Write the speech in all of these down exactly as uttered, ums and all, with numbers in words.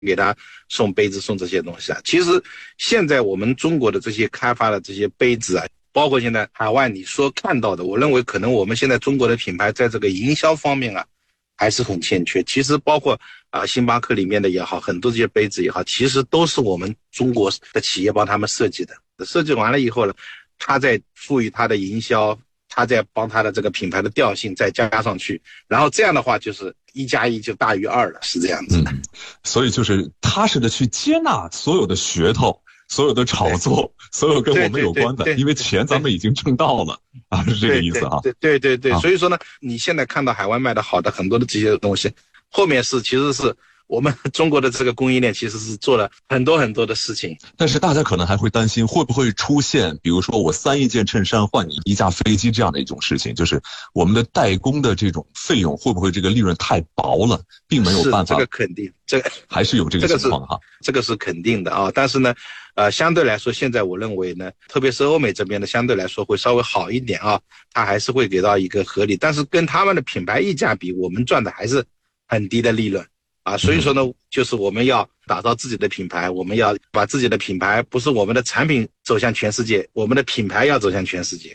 给他送杯子送这些东西啊。其实现在我们中国的这些开发的这些杯子啊，包括现在海外你说看到的，我认为可能我们现在中国的品牌在这个营销方面啊还是很欠缺。其实包括啊星巴克里面的也好，很多这些杯子也好，其实都是我们中国的企业帮他们设计的。设计完了以后呢，他再赋予他的营销，他再帮他的这个品牌的调性再加上去，然后这样的话就是一加一就大于二了，是这样子的。 嗯，所以就是踏实的去接纳所有的噱头，所有的炒作，所有跟我们有关的，因为钱咱们已经挣到了啊，是这个意思啊。 对对对 对, 对、 啊， 所以说呢，你现在看到海外卖的好的很多的这些东西，后面是其实是我们中国的这个供应链其实是做了很多很多的事情。 但是大家可能还会担心会不会出现比如说我三亿件衬衫换你一架飞机这样的一种事情，就是我们的代工的这种费用会不会这个利润太薄了，并没有办法。 是这个肯定，这个还是有这个情况哈。 这个是肯定的啊，但是呢呃，相对来说现在我认为呢，特别是欧美这边的相对来说会稍微好一点啊，它还是会给到一个合理，但是跟他们的品牌溢价比，我们赚的还是很低的利润啊。所以说呢，就是我们要打造自己的品牌，我们要把自己的品牌，不是我们的产品走向全世界，我们的品牌要走向全世界。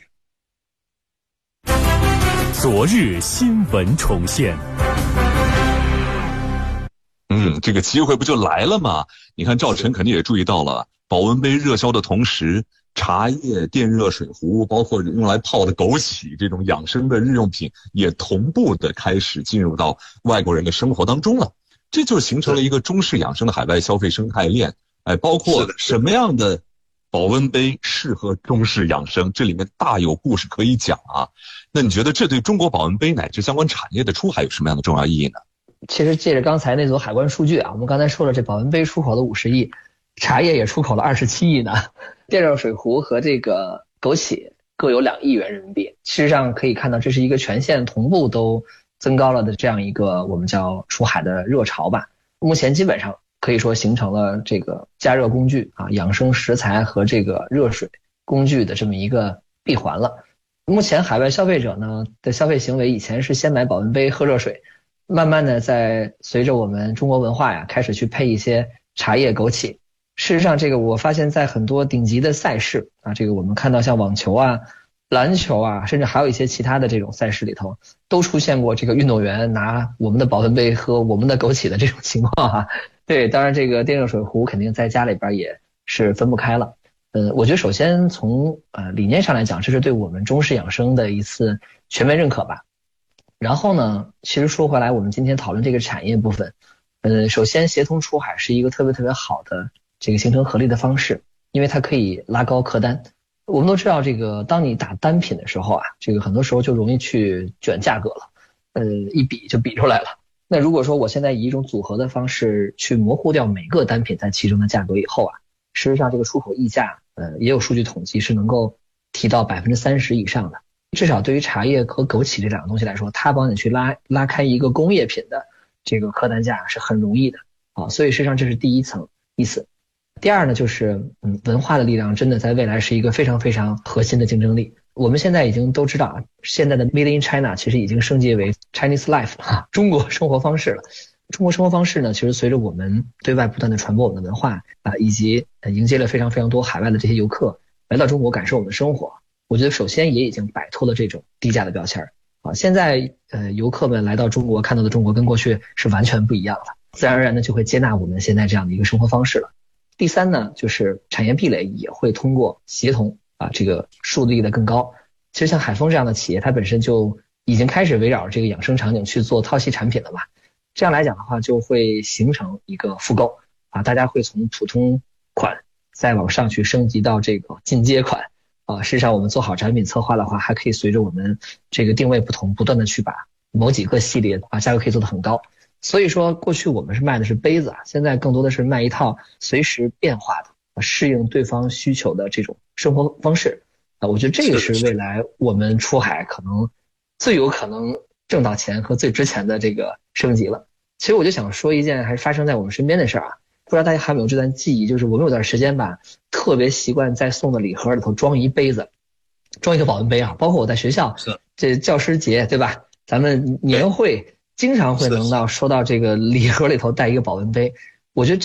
昨日新闻重现。 嗯，这个机会不就来了吗？你看赵晨肯定也注意到了，保温杯热销的同时，茶叶、电热水壶，包括用来泡的枸杞这种养生的日用品，也同步的开始进入到外国人的生活当中了。这就形成了一个中式养生的海外消费生态链。哎，包括什么样的保温杯适合中式养生，这里面大有故事可以讲啊。那你觉得这对中国保温杯乃至相关产业的出海有什么样的重要意义呢？ 其实借着刚才那组海关数据啊，我们刚才说了，这保温杯出口了五十亿，茶叶也出口了二十七亿呢，电热水壶和这个枸杞各有两亿元人民币。事实上可以看到，这是一个全线同步都增高了的这样一个我们叫出海的热潮吧。目前基本上可以说形成了这个加热工具啊、养生食材和这个热水工具的这么一个闭环了。目前海外消费者呢的消费行为，以前是先买保温杯喝热水，慢慢的在随着我们中国文化呀开始去配一些茶叶枸杞。事实上这个我发现在很多顶级的赛事啊，这个我们看到像网球啊、篮球啊，甚至还有一些其他的这种赛事里头，都出现过这个运动员拿我们的保温杯喝我们的枸杞的这种情况啊。对，当然这个电热水壶肯定在家里边也是分不开了。呃，我觉得首先从呃理念上来讲，这是对我们中式养生的一次全面认可吧。然后呢，其实说回来，我们今天讨论这个产业部分，呃，首先协同出海是一个特别特别好的这个形成合力的方式，因为它可以拉高客单。我们都知道，这个当你打单品的时候啊，这个很多时候就容易去卷价格了，呃，一比就比出来了。那如果说我现在以一种组合的方式去模糊掉每个单品在其中的价格以后啊，事实上这个出口溢价，呃，也有数据统计是能够提到百分之三十以上的。至少对于茶叶和枸杞这两个东西来说，它帮你去拉拉开一个工业品的这个客单价是很容易的啊，所以实际上这是第一层意思。第二呢，就是嗯，文化的力量真的在未来是一个非常非常核心的竞争力。我们现在已经都知道啊，现在的 Made in China 其实已经升级为 Chinese Life 了啊，中国生活方式了。中国生活方式呢，其实随着我们对外不断的传播我们的文化啊，以及迎接了非常非常多海外的这些游客来到中国感受我们的生活，我觉得首先也已经摆脱了这种低价的标签啊。现在呃，游客们来到中国看到的中国跟过去是完全不一样的，自然而然的就会接纳我们现在这样的一个生活方式了。第三呢，就是产业壁垒也会通过协同啊，这个树立的更高。其实像海丰这样的企业，它本身就已经开始围绕这个养生场景去做套系产品了嘛。这样来讲的话，就会形成一个复购啊，大家会从普通款再往上去升级到这个进阶款啊。事实上，我们做好产品策划的话，还可以随着我们这个定位不同，不断的去把某几个系列啊价格可以做得很高。所以说，过去我们是卖的是杯子啊，现在更多的是卖一套随时变化的、适应对方需求的这种生活方式啊。我觉得这个是未来我们出海可能最有可能挣到钱和最值钱的这个升级了。其实我就想说一件还是发生在我们身边的事儿啊，不知道大家还有没有这段记忆，就是我们有段时间吧，特别习惯在送的礼盒里头装一杯子，装一个保温杯啊。包括我在学校，这教师节对吧？咱们年会经常会能到收到这个礼盒里头带一个保温杯。 我觉得